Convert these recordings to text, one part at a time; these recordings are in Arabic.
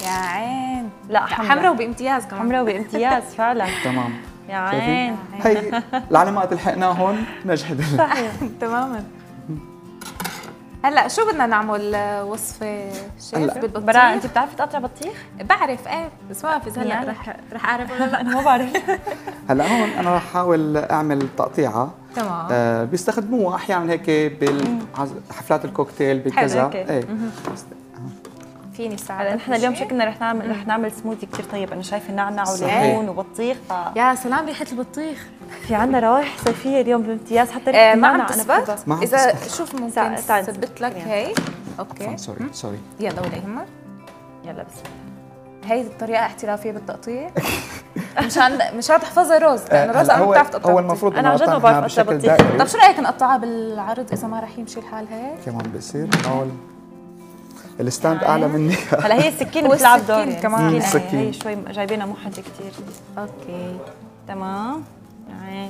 يا عين. لا حمراء وبامتياز كمان. حمراء وبامتياز فعلا. تمام. يا عين. هي العلامات اللي حقناهم نجحت. صحيح. تماما. هلا شو بدنا نعمل وصفه شيف بالبطيخ؟ براء انت بتعرفي تقطعي بطيخ؟ بعرف ايه بس ما في هلا رح اعرف ولا لا. انا ما بعرف. هلا هون انا رح احاول اعمل تقطيعه. تمام. بيستخدموها احيانا هيك بحفلات الكوكتيل بكذا. ايه فيني ساعدك. نحن اليوم شكلنا رح نعمل سموذي كثير طيب. انا شايفه نعناع وليمون وبطيخ. يا سلام ريحه البطيخ. في عندنا روائح صيفيه اليوم بامتياز. حتى ريحه النعناع انا بحبها. اذا شوف ممكن اثبت لك هي. اوكي سوري يلا ولا يهمك. يلا بس هي الطريقه احترافيه بالتقطيع. مشان تحفظي رز لانه الرز انا ما بتعرف تقطع. هو المفروض انا عن جد ما بعرف اقطع بطيخ. طب شو رايك نقطعها بالعرض اذا ما رح يمشي الحال هيك؟ كمان بصير. حاول الستاند اعلى مني. هلا هي السكينه بتلعب دور يعني. كمان هي شوي جايبينها مو حده كثير. اوكي تمام. عين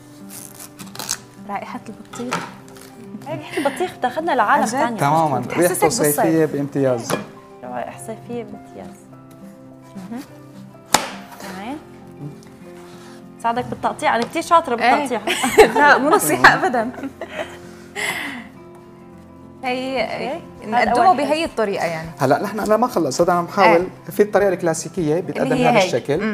رائحه البطيخ. هي ريحه البطيخ بتاخذنا لعالم ثاني تماما. ريحته صيفيه بامتياز. روائح صيفيه بامتياز. عين ساعدك بالتقطيع. انا كثير شاطره بالتقطيع. لا مو نصيحه ابدا. هي نقدمه بهي الطريقه يعني. هلا نحن انا ما خلصت. انا محاول في الطريقه الكلاسيكيه بتقدم بهذا الشكل.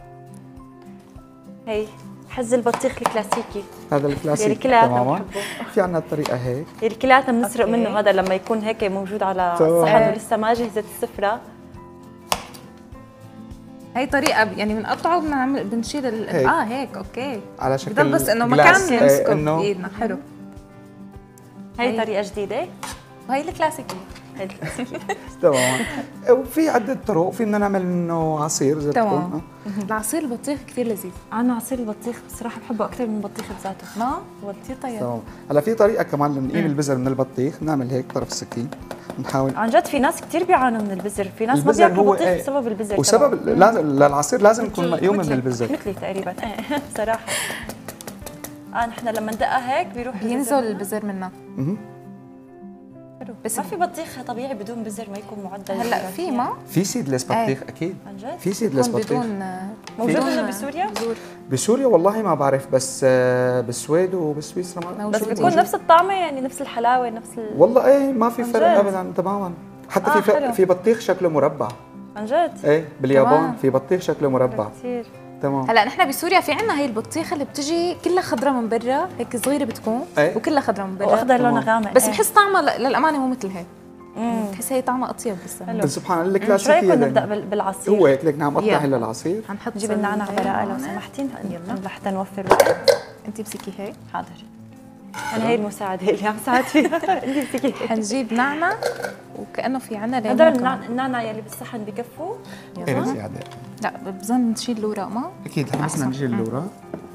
هي حز البطيخ الكلاسيكي. هذا الكلاسيكي اللي كلياتنا تماما. بنحبه. في عندنا الطريقه هيك اللي كلياتنا بنسرق منه. هذا لما يكون هيك موجود على صحن ولسه ما جهزت السفره. هي طريقه يعني بنقطعه بنشيل هيك اوكي على شكل بضل بس انه مكان نمسكه إنه بايدنا. حلو. هي طريقه جديده. وهي الكلاسيكيه. هي الكلاسيكيه. تمام. وفي عده طرق. فينا نعمل منه عصير زي تمام. العصير البطيخ كثير لذيذ. انا عصير البطيخ بصراحه بحبه اكثر من البطيخ ذاته. ما هو كثير طيب. تمام. هلا في طريقه كمان لنقيم البذر من البطيخ. نعمل هيك طرف السكين نحاول. عن جد في ناس كثير بيعانوا من البذر. في ناس ما بياكلوا بطيخ بسبب البذر. وسبب للعصير لازم يكون مقيوم من البذر. مثلي تقريبا. صراحه نحن لما ندقها هيك بينزل البذر منها. بس ما في بطيخ طبيعي بدون بذر ما يكون معدل. هلا في ما في سيدلس بطيخ اكيد. عن جد في سيدلس بطيخ موجود هنا بسوريا. بسوريا والله ما بعرف بس بالسويد وبسويسرا بس بتكون نفس الطعمه يعني نفس الحلاوه نفس والله ايه ما في فرق ابدا تماما. حتى في بطيخ شكله مربع. عن جد ايه باليابان في بطيخ شكله مربع كثير. تمام. هلا نحن بسوريا في عندنا هي البطيخه اللي بتجي كلها خضراء من برا هيك صغيره بتكون وكلها خضراء من برا واخضر لونها غامق. بس بحس طعمها للامانه مو مثل هيك. بحس هي طعمها اطيب بس سبحان الله الكلاسيكيه. شو رايكم نبدا بالعصير؟ هو هيك لك نعم قطع هلا العصير. حنحط نجيب النعناع براءه لو سمحتي لحتى نوفر وقت. انت امسكي هي. حاضر. انا هي المساعده اللي عم ساعد فيها. انت امسكي. حنجيب نعناع وكانه في عنا ليمون. هدول النعناع يلي بالصحن بكفوا؟ ايه زياده. لا بظن نشيل الاوراق ما؟ اكيد احنا بس نشيل الاوراق.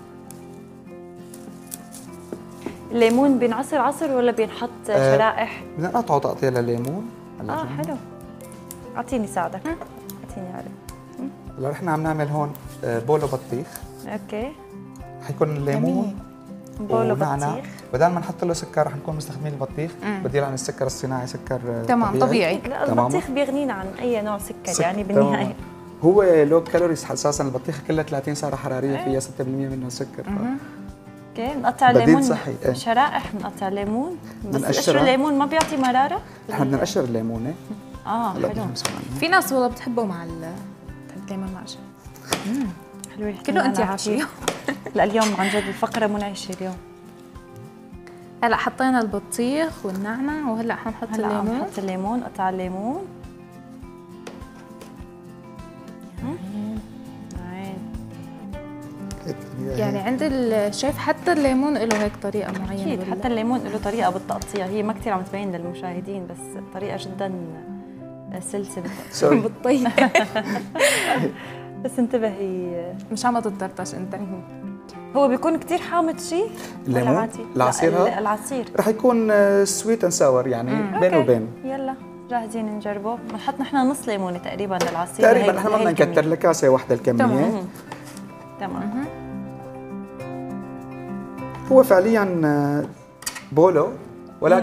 الليمون بينعصر عصر ولا بينحط شرائح؟ بدنا نقطعه تقطيع لليمون. حلو. اعطيني ساعدك. اعطيني عارف. هلا نحن عم نعمل هون بولو بطيخ. اوكي. حيكون الليمون بولو بطيخ. بدل ما نحط له سكر رح نكون مستخدمين البطيخ بديل عن السكر الصناعي سكر تمام طبيعي. لا البطيخ بيغنينا عن اي نوع سكر يعني بالنهايه. هو لو كالوريز اساسا البطيخه كلها 30 سعره حراريه فيها 6% منه سكر. اوكي بنقطع الليمون صحي. شرائح. بنقطع الليمون بس قشر الليمون ما بيعطي مراره. نحن بدنا نقشر الليمونه. حلو. في ناس والله بتحبه مع بتحب دائما مع عشاء. حلوه. كله انت عافيه. لا اليوم عن جد الفقره منعشه اليوم. هلا حطينا البطيخ والنعناع وهلا حنحط الليمون. نحط الليمون. قطع الليمون. يعني عند الشيف حتى الليمون له هيك طريقه معينه. اكيد حتى الليمون له طريقه بالتقطيع. هي ما كثير عم تبين للمشاهدين بس طريقه جدا سلسه بالطيب. بس انتبهي مش عم تطرطش انت. هو بيكون كثير حامض شيء؟ الليمون؟ العصير العصير رح يكون سويت اند ساور يعني بين وبين. يلا جاهزين نجربه. بنحط نحن نص ليمونه تقريبا للعصير. تقريبا نحن ما بدنا نكتر لكاسه واحده الكميه. تمام. هو فعليا بولو